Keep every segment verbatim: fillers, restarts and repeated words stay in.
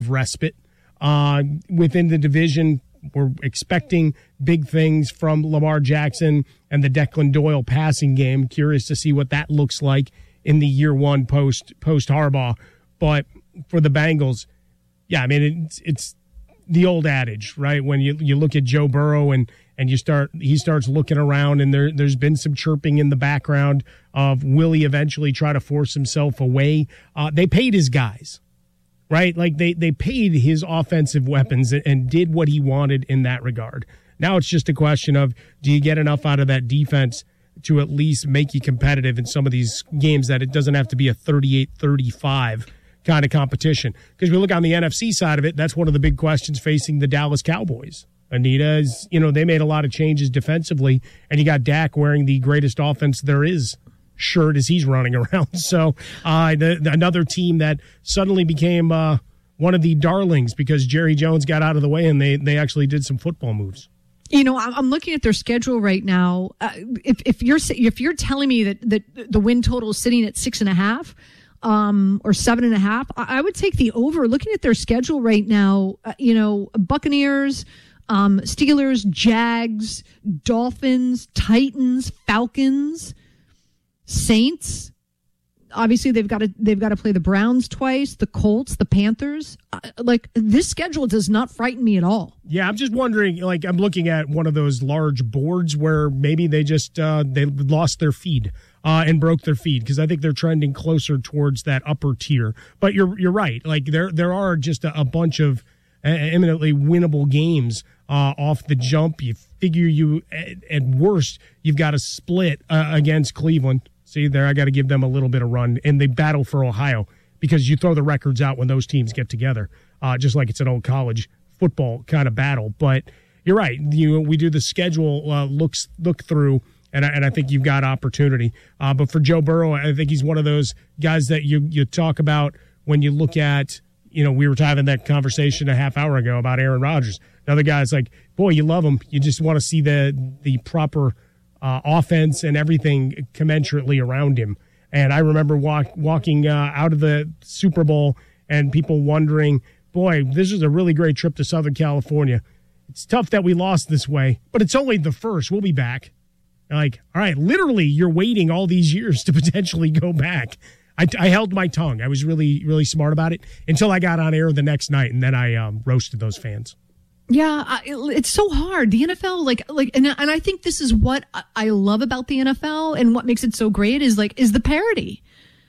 respite uh, within the division. We're expecting big things from Lamar Jackson and the Declan Doyle passing game. Curious to see what that looks like in the year one post post Harbaugh. But for the Bengals, yeah, I mean it's it's the old adage, right? When you you look at Joe Burrow and and you start he starts looking around, and there there's been some chirping in the background of will he eventually try to force himself away? Uh, they paid his guys. Right? Like they, they paid his offensive weapons and did what he wanted in that regard. Now it's just a question of, do you get enough out of that defense to at least make you competitive in some of these games that it doesn't have to be a thirty-eight thirty-five kind of competition? Because we look on the N F C side of it, that's one of the big questions facing the Dallas Cowboys. Anita, is, you know, they made a lot of changes defensively, and you got Dak wearing the greatest offense there is shirt as he's running around. So uh, the, the, another team that suddenly became uh, one of the darlings because Jerry Jones got out of the way and they, they actually did some football moves. You know, I'm looking at their schedule right now. Uh, if, if you're if you're telling me that, that the win total is sitting at six and a half um, or seven and a half, I would take the over. Looking at their schedule right now, uh, you know, Buccaneers, um, Steelers, Jags, Dolphins, Titans, Falcons, Saints. Obviously, they've got to they've got to play the Browns twice, the Colts, the Panthers. Uh, like this schedule does not frighten me at all. Yeah, I'm just wondering. Like I'm looking at one of those large boards where maybe they just uh, they lost their feed uh, and broke their feed because I think they're trending closer towards that upper tier. But you're you're right. Like there there are just a, a bunch of eminently winnable games uh, off the jump. You figure you at, at worst you've got a split uh, against Cleveland. See, there, I got to give them a little bit of run. And they battle for Ohio because you throw the records out when those teams get together, uh, just like it's an old college football kind of battle. But you're right. You we do the schedule uh, looks look through, and I, and I think you've got opportunity. Uh, but for Joe Burrow, I think he's one of those guys that you you talk about when you look at, you know, we were having that conversation a half hour ago about Aaron Rodgers. Another guy's like, boy, you love him. You just want to see the the proper Uh, offense and everything commensurately around him. And I remember walk, walking uh, out of the Super Bowl and people wondering, boy, this is a really great trip to Southern California. It's tough that we lost this way, but it's only the first. We'll be back. Like, all right, literally you're waiting all these years to potentially go back. I, I held my tongue. I was really, really smart about it until I got on air the next night, and then I um, roasted those fans. Yeah, I, it's so hard. The N F L, like, like, and, and I think this is what I love about the N F L, and what makes it so great is like, is the parity.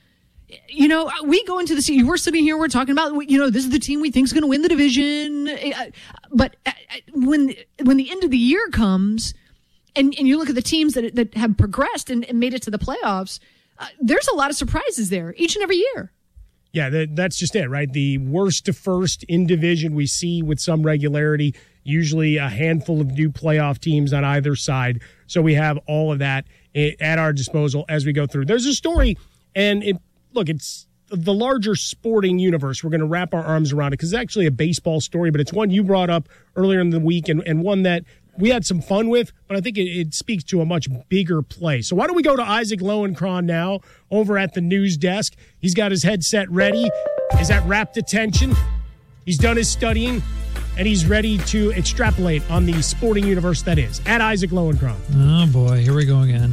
You know, we go into the season, we're sitting here, we're talking about, you know, this is the team we think is going to win the division. But when when the end of the year comes, and, and you look at the teams that that have progressed and, and made it to the playoffs, uh, there's a lot of surprises there each and every year. Yeah, that, that's just it, right? The worst to first in division we see with some regularity, usually a handful of new playoff teams on either side. So we have all of that at our disposal as we go through. There's a story, and it, look, it's the larger sporting universe. We're going to wrap our arms around it because it's actually a baseball story, but it's one you brought up earlier in the week and, and one that we had some fun with, but I think it, it speaks to a much bigger play. So why don't we go to Isaac Lowenkron now over at the news desk. He's got his headset ready. He's at rapt attention. He's done his studying, and he's ready to extrapolate on the sporting universe that is. At Isaac Lowenkron. Oh, boy. Here we go again.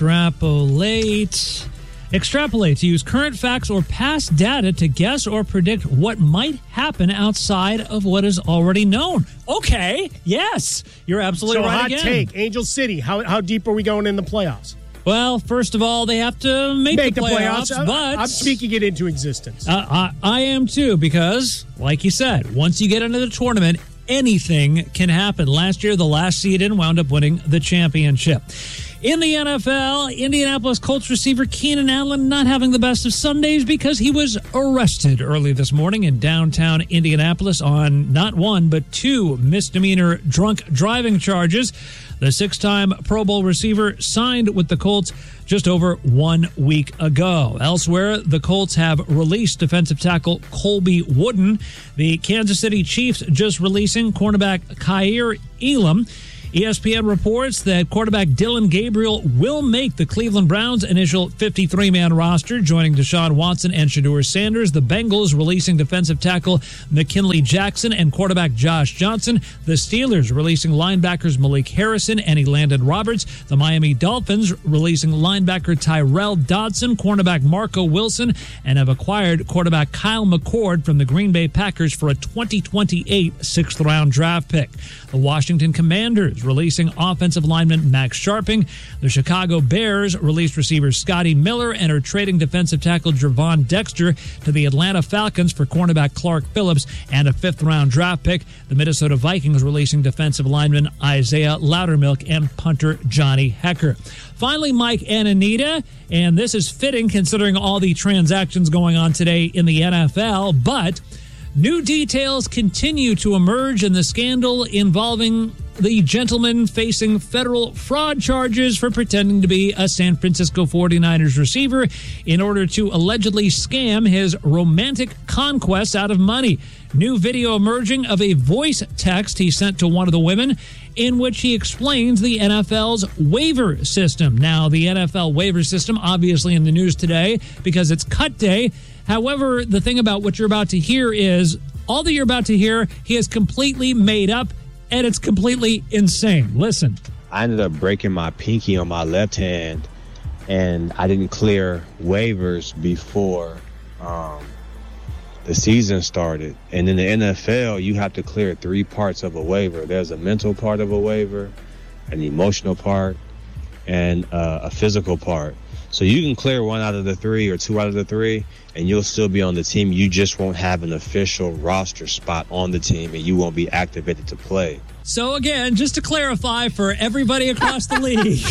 Extrapolate. Extrapolate, to use current facts or past data to guess or predict what might happen outside of what is already known. Okay, yes, you're absolutely so right hot again. take, Angel City, how how deep are we going in the playoffs? Well, first of all, they have to make, make the, the playoffs, playoffs. but I'm speaking it into existence. Uh, I, I am too, because, like you said, once you get into the tournament, anything can happen. Last year, the last seed in wound up winning the championship. In the N F L, Indianapolis Colts receiver Keenan Allen not having the best of Sundays because he was arrested early this morning in downtown Indianapolis on not one, but two misdemeanor drunk driving charges. The six-time Pro Bowl receiver signed with the Colts just over one week ago. Elsewhere, the Colts have released defensive tackle Colby Wooden. The Kansas City Chiefs just releasing cornerback Kaiir Elam. E S P N reports that quarterback Dylan Gabriel will make the Cleveland Browns' initial fifty-three man roster, joining Deshaun Watson and Shedeur Sanders. The Bengals releasing defensive tackle McKinley Jackson and quarterback Josh Johnson. The Steelers releasing linebackers Malik Harrison and Elandon Roberts. The Miami Dolphins releasing linebacker Tyrell Dodson, cornerback Marco Wilson, and have acquired quarterback Kyle McCord from the Green Bay Packers for a twenty twenty-eight sixth round draft pick. The Washington Commanders releasing offensive lineman Max Sharping. The Chicago Bears released receiver Scotty Miller and are trading defensive tackle Gervon Dexter to the Atlanta Falcons for cornerback Clark Phillips and a fifth round draft pick. The Minnesota Vikings releasing defensive lineman Isaiah Loudermilk and punter Johnny Hecker. Finally, Mike and Anita, and this is fitting considering all the transactions going on today in the N F L, but new details continue to emerge in the scandal involving the gentleman facing federal fraud charges for pretending to be a San Francisco forty-niners receiver in order to allegedly scam his romantic conquests out of money. New video emerging of a voice text he sent to one of the women in which he explains the N F L's waiver system. Now, the N F L waiver system obviously in the news today because it's cut day. However, the thing about what you're about to hear is all that you're about to hear, he has completely made up, and it's completely insane. Listen. I ended up breaking my pinky on my left hand, and I didn't clear waivers before um, the season started. And in the N F L, you have to clear three parts of a waiver. There's a mental part of a waiver, an emotional part, and uh, a physical part. So you can clear one out of the three or two out of the three, and you'll still be on the team. You just won't have an official roster spot on the team, and you won't be activated to play. So again, just to clarify for everybody across the league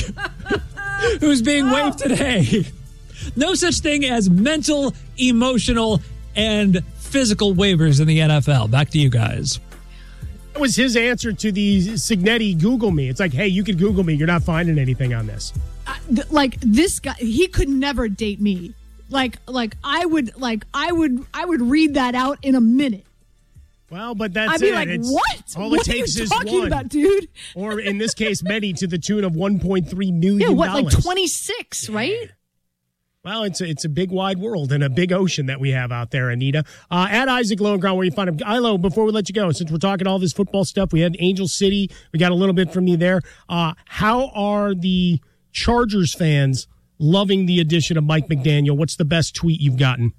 who's being waived today, no such thing as mental, emotional, and physical waivers in the N F L. Back to you guys. That was his answer to the Signetti Google me. It's like, hey, you can Google me. You're not finding anything on this. Uh, th- like this guy, he could never date me. Like, like I would, like I would, I would read that out in a minute. Well, but that's I'd be it. like, It's, what? All what it takes are you is talking one. about, dude? Or in this case, many to the tune of one point three million Yeah, dollars. what, like twenty-six, right? Well, it's a, it's a big wide world and a big ocean that we have out there, Anita. Uh, at Isaac Lowenground, where you find him. Ilo, before we let you go, since we're talking all this football stuff, we had Angel City. We got a little bit from you there. Uh, how are the Chargers fans loving the addition of Mike McDaniel? What's the best tweet you've gotten?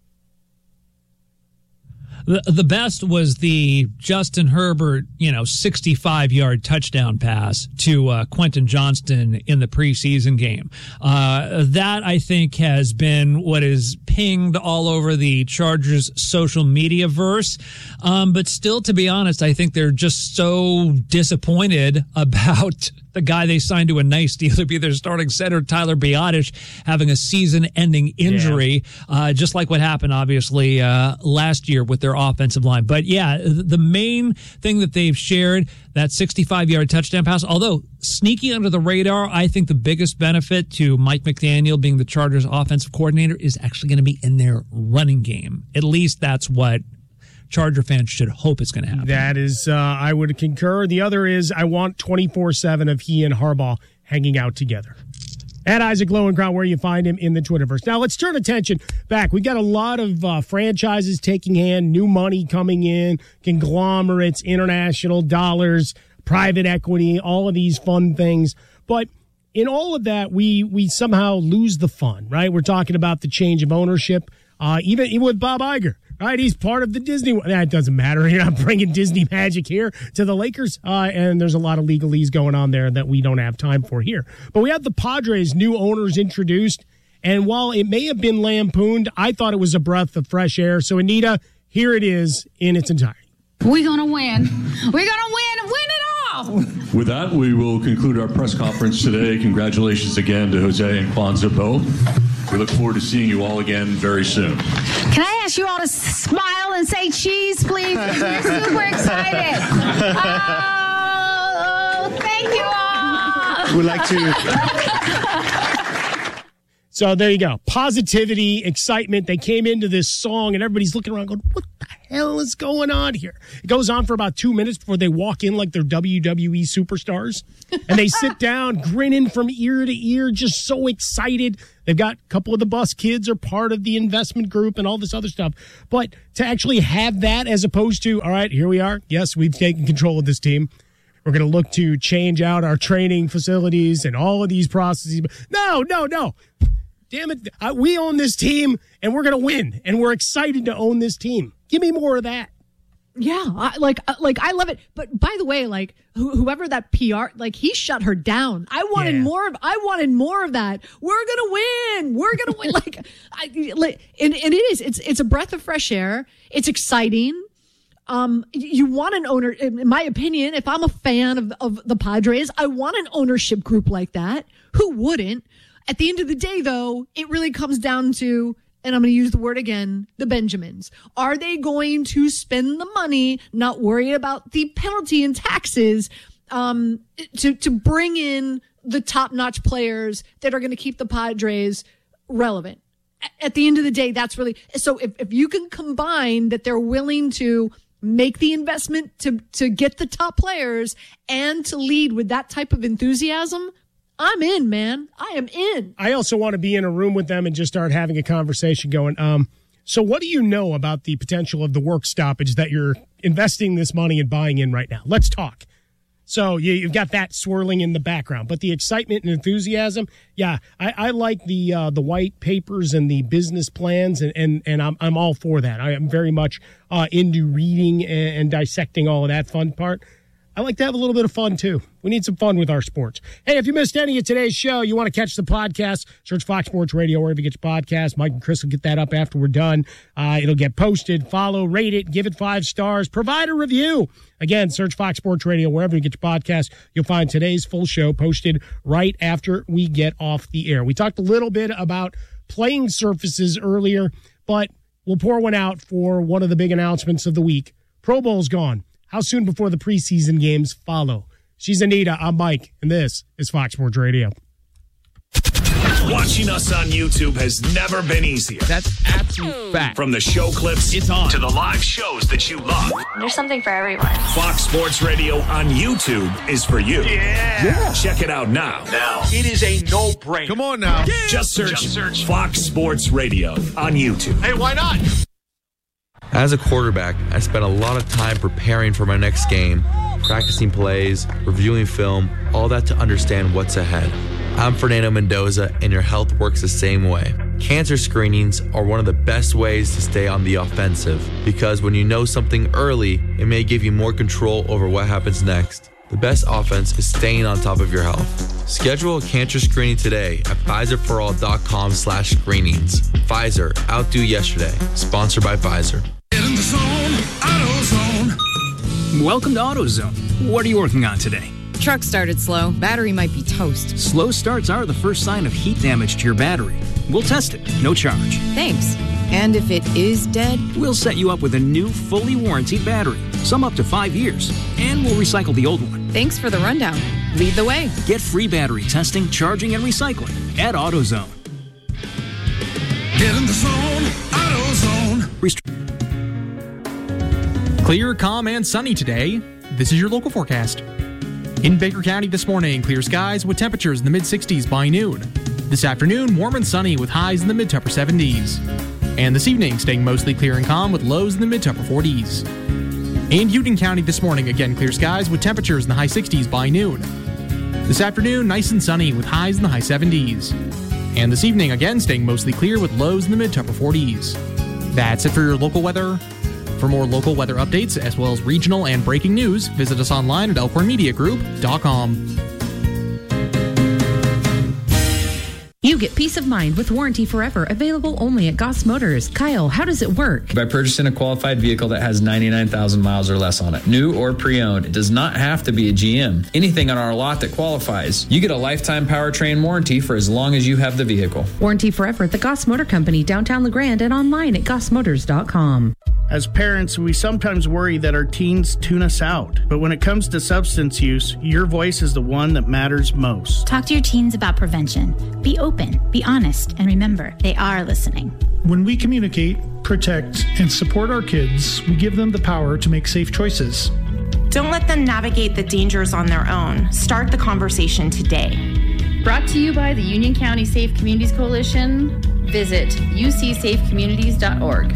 The, the best was the Justin Herbert, you know, sixty-five yard touchdown pass to uh, Quentin Johnston in the preseason game. Uh, that, I think, has been what is pinged all over the Chargers social media verse. Um, but still, to be honest, I think they're just so disappointed about the guy they signed to a nice deal to be their starting center, Tyler Biadasz, having a season-ending injury, yeah. uh, just like what happened, obviously, uh, last year with their offensive line. But, yeah, the main thing that they've shared, that sixty-five yard touchdown pass, although sneaky under the radar, I think the biggest benefit to Mike McDaniel being the Chargers offensive coordinator is actually going to be in their running game. At least that's what Charger fans should hope it's going to happen. That is, uh, I would concur. The other is, I want twenty-four seven of he and Harbaugh hanging out together. At Isaac Lowenground, where you find him in the Twitterverse. Now, let's turn attention back. We've got a lot of uh, franchises taking hand, new money coming in, conglomerates, international dollars, private equity, all of these fun things. But in all of that, we we somehow lose the fun, right? We're talking about the change of ownership, uh, even, even with Bob Iger. Right, he's part of the Disney. That doesn't matter. You're not bringing Disney magic here to the Lakers. Uh, and there's a lot of legalese going on there that we don't have time for here. But we have the Padres' new owners introduced. And while it may have been lampooned, I thought it was a breath of fresh air. So, Anita, here it is in its entirety. We're going to win. We're going to win and win it all. With that, we will conclude our press conference today. Congratulations again to Jose and Kwanzaa both. We look forward to seeing you all again very soon. Can I ask you all to smile and say cheese, please? We're super excited. Oh, thank you all. We'd like to... So there you go. Positivity, excitement. They came into this song and everybody's looking around going, what the hell is going on here? It goes on for about two minutes before they walk in like they're W W E superstars. And they sit down grinning from ear to ear, just so excited. They've got a couple of the bus kids are part of the investment group and all this other stuff. But to actually have that as opposed to, all right, here we are. Yes, we've taken control of this team. We're going to look to change out our training facilities and all of these processes. No, no, no. Damn it. Uh, we own this team, and we're going to win, and we're excited to own this team. Give me more of that. Yeah, I, like, uh, like I love it. But by the way, like wh- whoever that P R, like he shut her down. I wanted Yeah. more of. I wanted more of that. We're gonna win. We're gonna win. Like, I, like, and, and it is. It's it's a breath of fresh air. It's exciting. Um, you want an owner. In my opinion, if I'm a fan of of the Padres, I want an ownership group like that. Who wouldn't? At the end of the day, though, it really comes down to, and I'm going to use the word again, the Benjamins. Are they going to spend the money, not worry about the penalty and taxes, um, to, to bring in the top-notch players that are going to keep the Padres relevant? At the end of the day, that's really, so if, if you can combine that they're willing to make the investment to, to get the top players and to lead with that type of enthusiasm, I'm in, man. I am in. I also want to be in a room with them and just start having a conversation going, um, so what do you know about the potential of the work stoppage that you're investing this money and buying in right now? Let's talk. So you, you've got that swirling in the background, but the excitement and enthusiasm, yeah, I, I like the uh, the white papers and the business plans, and, and, and I'm I'm all for that. I am very much uh, into reading and, and dissecting all of that fun part. I like to have a little bit of fun, too. We need some fun with our sports. Hey, if you missed any of today's show, you want to catch the podcast, search Fox Sports Radio wherever you get your podcast. Mike and Chris will get that up after we're done. Uh, it'll get posted. Follow, rate it, give it five stars, provide a review. Again, search Fox Sports Radio wherever you get your podcast. You'll find today's full show posted right after we get off the air. We talked a little bit about playing surfaces earlier, but we'll pour one out for one of the big announcements of the week. Pro Bowl's gone. How soon before the preseason games follow? She's Anita. I'm Mike, and this is Fox Sports Radio. Watching us on YouTube has never been easier. That's absolute fact. From the show clips It's on. to the live shows that you love. There's something for everyone. Fox Sports Radio on YouTube is for you. Yeah. yeah. Check it out now. Now. It is a no-brainer. Come on now. Yeah. Just search, Just search Fox Sports Radio on YouTube. Hey, why not? As a quarterback, I spent a lot of time preparing for my next game, practicing plays, reviewing film, all that to understand what's ahead. I'm Fernando Mendoza, and your health works the same way. Cancer screenings are one of the best ways to stay on the offensive, because when you know something early, it may give you more control over what happens next. The best offense is staying on top of your health. Schedule a cancer screening today at Pfizer For All dot com slash screenings. Pfizer, outdo yesterday. Sponsored by Pfizer. Get in the zone, AutoZone. Welcome to AutoZone. What are you working on today? Truck started slow. Battery might be toast. Slow starts are the first sign of heat damage to your battery. We'll test it. No charge. Thanks. And if it is dead? We'll set you up with a new, fully warranted battery. Some up to five years. And we'll recycle the old one. Thanks for the rundown. Lead the way. Get free battery testing, charging, and recycling at AutoZone. Get in the zone, AutoZone. Rest- Clear, calm, and sunny today. This is your local forecast. In Baker County this morning, clear skies with temperatures in the mid-sixties by noon. This afternoon, warm and sunny with highs in the mid-to upper seventies. And this evening, staying mostly clear and calm with lows in the mid-to upper forties. In Houghton County this morning, again clear skies with temperatures in the high sixties by noon. This afternoon, nice and sunny with highs in the high seventies. And this evening, again staying mostly clear with lows in the mid-to upper forties. That's it for your local weather. For more local weather updates, as well as regional and breaking news, visit us online at elkhorn media group dot com. You get peace of mind with Warranty Forever, available only at Goss Motors. Kyle, how does it work? By purchasing a qualified vehicle that has ninety-nine thousand miles or less on it, new or pre-owned. It does not have to be a G M. Anything on our lot that qualifies. You get a lifetime powertrain warranty for as long as you have the vehicle. Warranty Forever at the Goss Motor Company, downtown LeGrand, and online at goss motors dot com. As parents, we sometimes worry that our teens tune us out. But when it comes to substance use, your voice is the one that matters most. Talk to your teens about prevention. Be open, be honest, and remember, they are listening. When we communicate, protect, and support our kids, we give them the power to make safe choices. Don't let them navigate the dangers on their own. Start the conversation today. Brought to you by the Union County Safe Communities Coalition. Visit u c safe communities dot org.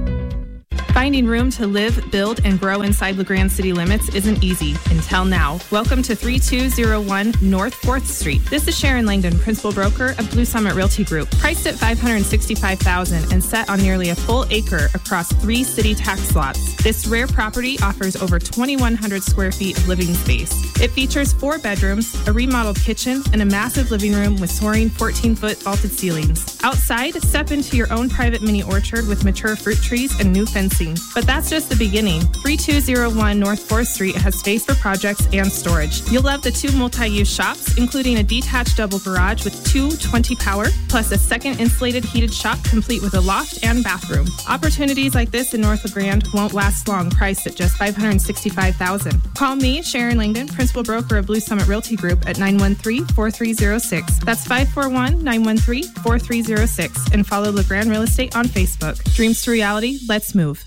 Finding room to live, build, and grow inside LeGrand city limits isn't easy until now. Welcome to three two zero one North fourth Street. This is Sharon Langdon, Principal Broker of Blue Summit Realty Group. Priced at five hundred sixty-five thousand dollars and set on nearly a full acre across three city tax lots. This rare property offers over twenty-one hundred square feet of living space. It features four bedrooms, a remodeled kitchen, and a massive living room with soaring fourteen-foot vaulted ceilings. Outside, step into your own private mini orchard with mature fruit trees and new fencing. But that's just the beginning. three two zero one North fourth Street has space for projects and storage. You'll love the two multi-use shops, including a detached double garage with two twenty power, plus a second insulated heated shop complete with a loft and bathroom. Opportunities like this in North LeGrand won't last long, priced at just five hundred sixty-five thousand dollars. Call me, Sharon Langdon, Principal Broker of Blue Summit Realty Group at nine one three, four three zero six. That's five four one, nine one three, four three zero six. And follow LeGrand Real Estate on Facebook. Dreams to reality, let's move.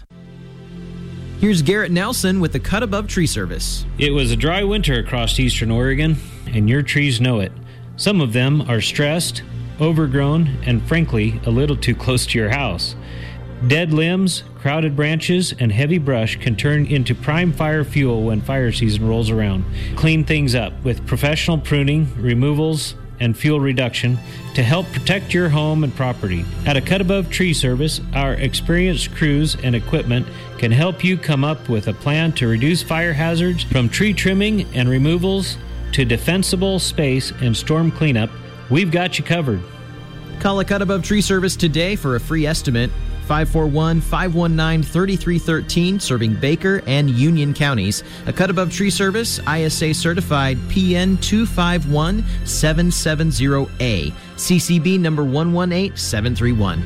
Here's Garrett Nelson with the Cut Above Tree Service. It was a dry winter across eastern Oregon, and your trees know it. Some of them are stressed, overgrown, and frankly, a little too close to your house. Dead limbs, crowded branches, and heavy brush can turn into prime fire fuel when fire season rolls around. Clean things up with professional pruning, removals, and fuel reduction to help protect your home and property. At a Cut Above Tree Service, our experienced crews and equipment can help you come up with a plan to reduce fire hazards from tree trimming and removals to defensible space and storm cleanup. We've got you covered. Call a Cut Above Tree Service today for a free estimate. five four one, five one nine, three three one three, serving Baker and Union counties. A Cut Above Tree Service, I S A certified P N two five one seven seven zero A, C C B number one one eight seven three one.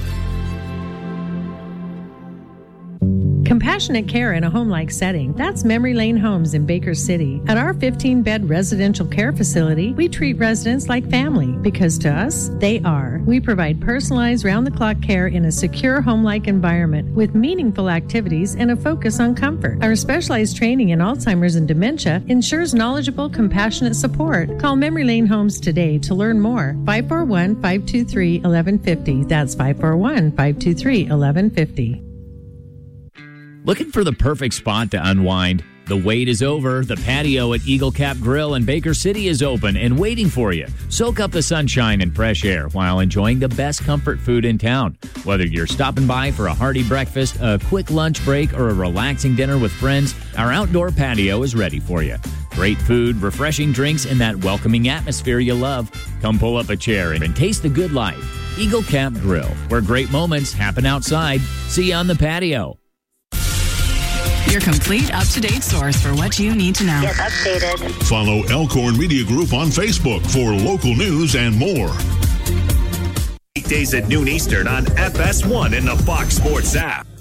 Compassionate care in a home-like setting. That's Memory Lane Homes in Baker City. At our fifteen-bed residential care facility, we treat residents like family because to us, they are. We provide personalized round-the-clock care in a secure home-like environment with meaningful activities and a focus on comfort. Our specialized training in Alzheimer's and dementia ensures knowledgeable, compassionate support. Call Memory Lane Homes today to learn more. five four one, five two three, one one five zero. That's five four one, five two three, one one five zero. Looking for the perfect spot to unwind? The wait is over. The patio at Eagle Cap Grill in Baker City is open and waiting for you. Soak up the sunshine and fresh air while enjoying the best comfort food in town. Whether you're stopping by for a hearty breakfast, a quick lunch break, or a relaxing dinner with friends, our outdoor patio is ready for you. Great food, refreshing drinks, and that welcoming atmosphere you love. Come pull up a chair and taste the good life. Eagle Cap Grill, where great moments happen outside. See you on the patio. Your complete up-to-date source for what you need to know. Get updated. Follow Elkhorn Media Group on Facebook for local news and more. Weekdays at noon Eastern on F S one and the Fox Sports app.